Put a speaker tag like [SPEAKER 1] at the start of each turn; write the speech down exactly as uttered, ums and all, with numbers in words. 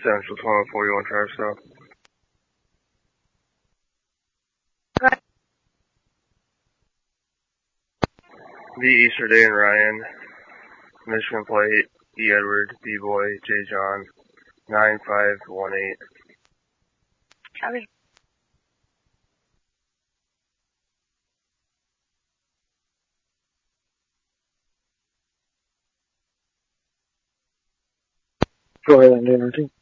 [SPEAKER 1] Central twelve forty-one Traverse South. V. Easterday and Ryan. Michigan plate E. Edward, B. Boy, J. John, nine five one eight.
[SPEAKER 2] Copy.
[SPEAKER 3] Go ahead and enter.